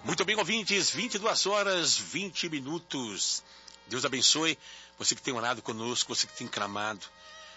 Muito bem, ouvintes, 22 horas, 20 minutos. Deus abençoe você que tem orado conosco, você que tem clamado.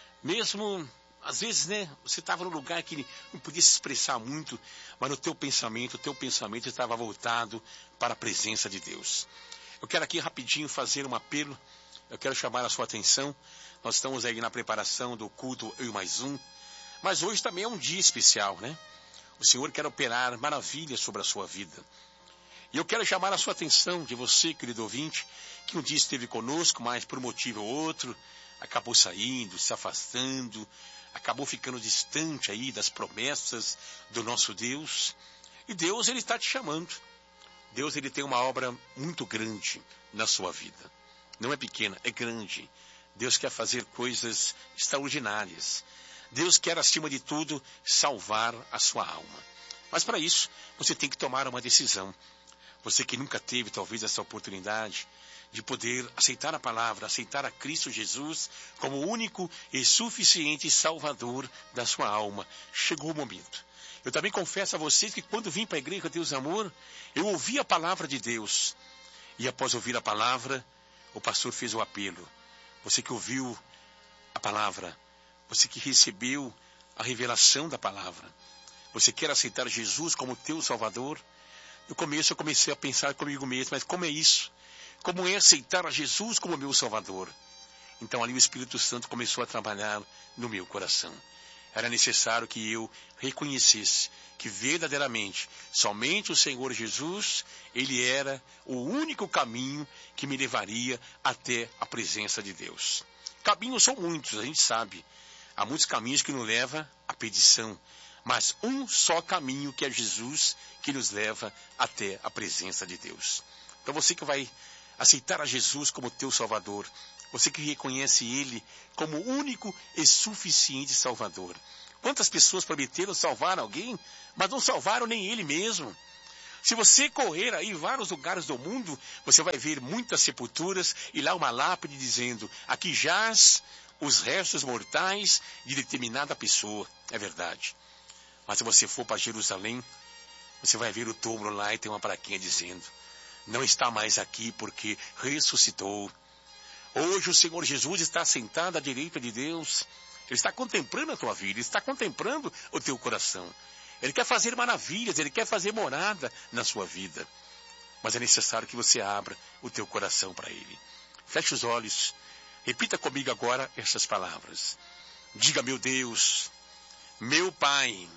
Mesmo, às vezes, né, você estava num lugar que não podia se expressar muito, mas no teu pensamento estava voltado para a presença de Deus. Eu quero aqui rapidinho fazer um apelo, eu quero chamar a sua atenção. Nós estamos aí na preparação do culto Eu e Mais Um, mas hoje também é um dia especial, né? O Senhor quer operar maravilhas sobre a sua vida. E eu quero chamar a sua atenção de você, querido ouvinte, que um dia esteve conosco, mas por um motivo ou outro, acabou saindo, se afastando, acabou ficando distante aí das promessas do nosso Deus. E Deus, Ele está te chamando. Deus, Ele tem uma obra muito grande na sua vida. Não é pequena, é grande. Deus quer fazer coisas extraordinárias. Deus quer, acima de tudo, salvar a sua alma. Mas para isso, você tem que tomar uma decisão. Você que nunca teve, talvez, essa oportunidade de poder aceitar a palavra, aceitar a Cristo Jesus como o único e suficiente Salvador da sua alma. Chegou o momento. Eu também confesso a vocês que quando vim para a Igreja Deus Amor, eu ouvi a palavra de Deus. E após ouvir a palavra, o pastor fez o apelo. Você que ouviu a palavra, você que recebeu a revelação da palavra, você quer aceitar Jesus como teu Salvador? No começo eu comecei a pensar comigo mesmo, mas como é isso? Como é aceitar a Jesus como meu Salvador? Então ali o Espírito Santo começou a trabalhar no meu coração. Era necessário que eu reconhecesse que verdadeiramente, somente o Senhor Jesus, Ele era o único caminho que me levaria até a presença de Deus. Caminhos são muitos, a gente sabe. Há muitos caminhos que nos levam à perdição. Mas um só caminho, que é Jesus, que nos leva até a presença de Deus. Então você que vai aceitar a Jesus como teu Salvador, você que reconhece Ele como único e suficiente Salvador. Quantas pessoas prometeram salvar alguém, mas não salvaram nem Ele mesmo? Se você correr aí em vários lugares do mundo, você vai ver muitas sepulturas e lá uma lápide dizendo: aqui jaz os restos mortais de determinada pessoa. É verdade. Mas se você for para Jerusalém, você vai ver o túmulo lá e tem uma plaquinha dizendo: não está mais aqui porque ressuscitou. Hoje o Senhor Jesus está sentado à direita de Deus. Ele está contemplando a tua vida, Ele está contemplando o teu coração. Ele quer fazer maravilhas, Ele quer fazer morada na sua vida. Mas é necessário que você abra o teu coração para Ele. Feche os olhos, repita comigo agora essas palavras. Diga: meu Deus, meu Pai,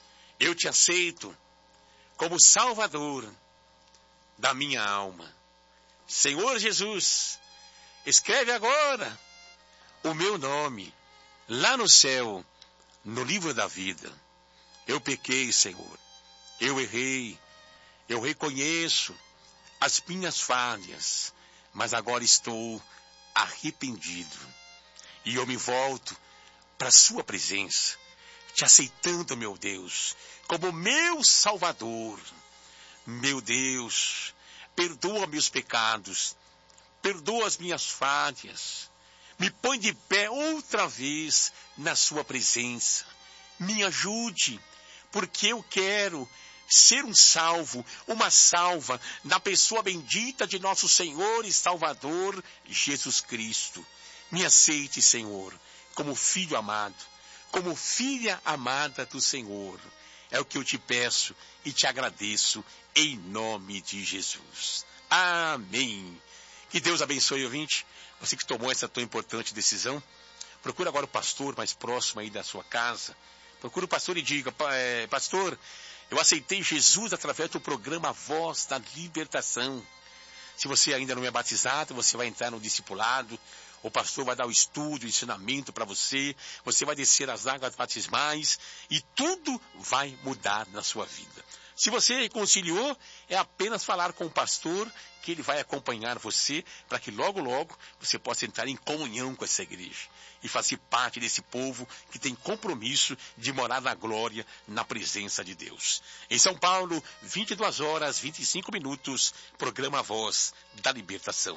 eu te aceito como Salvador da minha alma. Senhor Jesus, escreve agora o meu nome lá no céu, no livro da vida. Eu pequei, Senhor. Eu errei. Eu reconheço as minhas falhas, mas agora estou arrependido. E eu me volto para a sua presença, te aceitando, meu Deus, como meu Salvador. Meu Deus, perdoa meus pecados, perdoa as minhas falhas, me põe de pé outra vez na sua presença. Me ajude, porque eu quero ser um salvo, uma salva na pessoa bendita de nosso Senhor e Salvador Jesus Cristo. Me aceite, Senhor, como filho amado, como filha amada do Senhor. É o que eu te peço e te agradeço em nome de Jesus. Amém. Que Deus abençoe, ouvinte. Você que tomou essa tão importante decisão, procura agora o pastor mais próximo aí da sua casa. Procura o pastor e diga: pastor, eu aceitei Jesus através do programa Voz da Libertação. Se você ainda não é batizado, você vai entrar no discipulado. O pastor vai dar o estudo, o ensinamento para você. Você vai descer as águas batismais e tudo vai mudar na sua vida. Se você reconciliou, é apenas falar com o pastor, que ele vai acompanhar você, para que logo, logo, você possa entrar em comunhão com essa igreja e fazer parte desse povo que tem compromisso de morar na glória, na presença de Deus. Em São Paulo, 22 horas, 25 minutos, programa Voz da Libertação.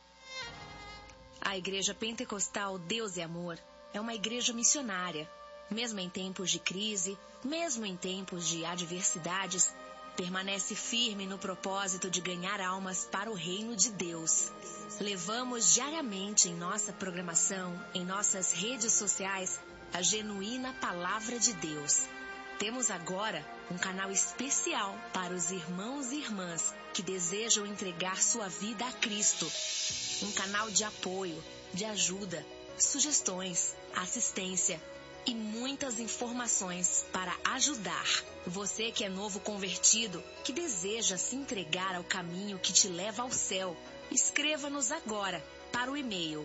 A Igreja Pentecostal Deus é Amor é uma igreja missionária. Mesmo em tempos de crise, mesmo em tempos de adversidades, permanece firme no propósito de ganhar almas para o reino de Deus. Levamos diariamente em nossa programação, em nossas redes sociais, a genuína Palavra de Deus. Temos agora um canal especial para os irmãos e irmãs que desejam entregar sua vida a Cristo. Um canal de apoio, de ajuda, sugestões, assistência e muitas informações para ajudar. Você que é novo convertido, que deseja se entregar ao caminho que te leva ao céu, escreva-nos agora para o e-mail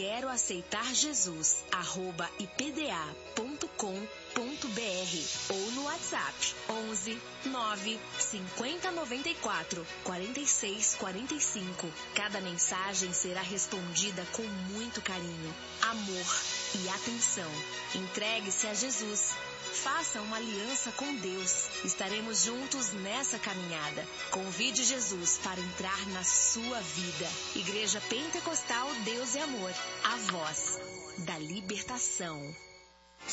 queroaceitarjesus@ipda.com.br ou no WhatsApp 11 9 50 94 46 45. Cada mensagem será respondida com muito carinho, amor e atenção. Entregue-se a Jesus. Faça uma aliança com Deus. Estaremos juntos nessa caminhada. Convide Jesus para entrar na sua vida. Igreja Pentecostal Deus e Amor. A voz da libertação.